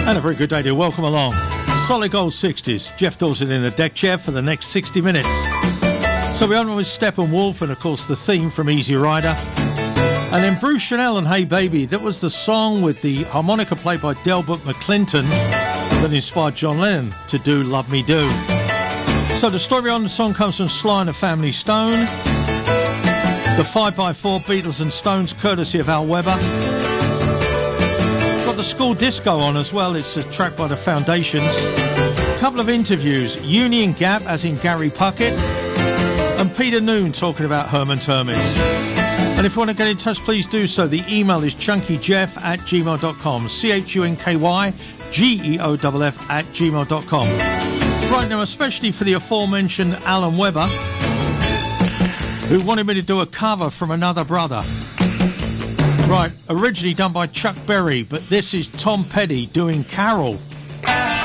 And a very good day to you. Welcome along. Solid Gold 60s. Jeff Dawson in the deck chair for the next 60 minutes. So we're on with Steppenwolf and, of course, the theme from Easy Rider. And then Bruce Chanel and Hey Baby. That was the song with the harmonica played by Delbert McClinton that inspired John Lennon to do Love Me Do. So the story on the song comes from Sly and the Family Stone. The 5x4 Beatles and Stones, courtesy of Al Weber. Got the School Disco on as well. It's a track by the Foundations. A couple of interviews. Union Gap, as in Gary Puckett. And Peter Noon talking about Herman's Hermits. And if you want to get in touch, please do so. The email is chunkyjeff@gmail.com. CHUNKYGEOFF@gmail.com. Right now, especially for the aforementioned Alan Weber, who wanted me to do a cover from Another Brother. Right, originally done by Chuck Berry, but this is Tom Petty doing Carol. Carol,